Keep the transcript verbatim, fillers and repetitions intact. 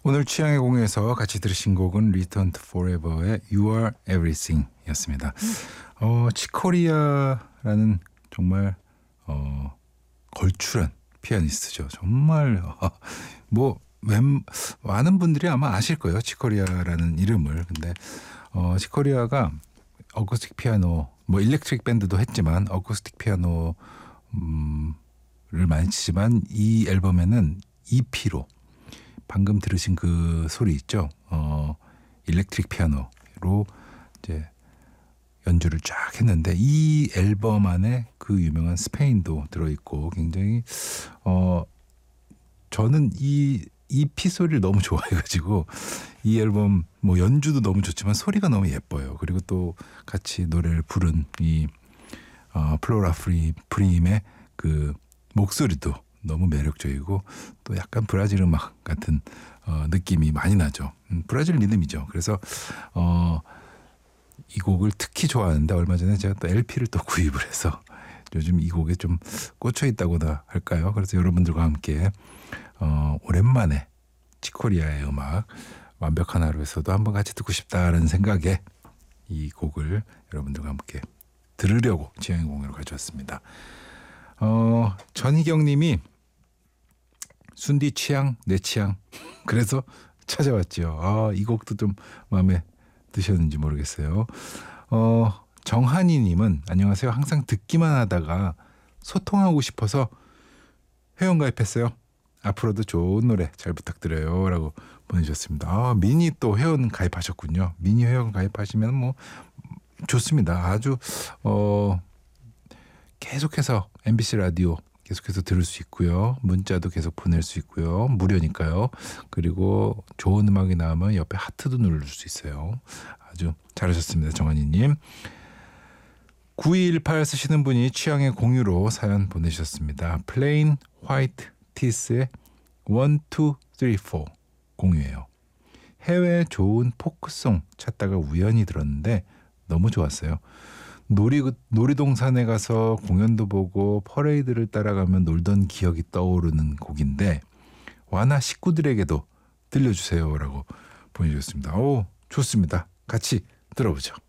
오늘 취향의 공유에서 같이 들으신 곡은 Return to Forever의 You Are Everything 였습니다. 어, 치코리아라는 정말 어, 걸출한 피아니스트죠. 정말 어, 뭐 웬, 많은 분들이 아마 아실 거예요. 치코리아라는 이름을. 근데 어, 치코리아가 어쿠스틱 피아노, 뭐 일렉트릭 밴드도 했지만 어쿠스틱 피아노를 많이 치지만 이 앨범에는 이피로 방금 들으신 그 소리 있죠? 어, 일렉트릭 피아노로 이제 연주를 쫙 했는데 이 앨범 안에 그 유명한 스페인도 들어있고 굉장히 어 저는 이 이피 소리를 너무 좋아해가지고 이 앨범 뭐 연주도 너무 좋지만 소리가 너무 예뻐요. 그리고 또 같이 노래를 부른 이 어, 플로라 프리 프림의 그 목소리도 너무 매력적이고 또 약간 브라질 음악 같은 어, 느낌이 많이 나죠. 음, 브라질 리듬이죠. 그래서 어, 이 곡을 특히 좋아하는데 얼마 전에 제가 또 엘피를 또 구입을 해서 요즘 이 곡에 좀 꽂혀 있다고나 할까요? 그래서 여러분들과 함께 어, 오랜만에 치코리아의 음악 완벽한 하루에서도 한번 같이 듣고 싶다라는 생각에 이 곡을 여러분들과 함께 들으려고 지향의 공유로 가져왔습니다. 어, 전희경 님이 순디 취향, 내 취향. 그래서 찾아왔죠. 아, 이 곡도 좀 마음에 드셨는지 모르겠어요. 어, 정한이 님은 안녕하세요. 항상 듣기만 하다가 소통하고 싶어서 회원가입했어요. 앞으로도 좋은 노래 잘 부탁드려요. 라고 보내주셨습니다. 아, 미니 또 회원 가입하셨군요. 미니 회원 가입하시면 뭐 좋습니다. 아주 어, 계속해서 엠비씨 라디오 계속해서 들을 수 있고요. 문자도 계속 보낼 수 있고요. 무료니까요. 그리고 좋은 음악이 나오면 옆에 하트도 누를 수 있어요. 아주 잘하셨습니다. 정한이님. 구이일팔 쓰시는 분이 취향의 공유로 사연 보내주셨습니다. Plain White Tees의 원, 투, 쓰리, 포 공유해요. 해외 좋은 포크송 찾다가 우연히 들었는데 너무 좋았어요. 놀이, 놀이동산에 가서 공연도 보고 퍼레이드를 따라가며 놀던 기억이 떠오르는 곡인데 와나 식구들에게도 들려주세요 라고 보내주셨습니다. 오, 좋습니다. 같이 들어보죠.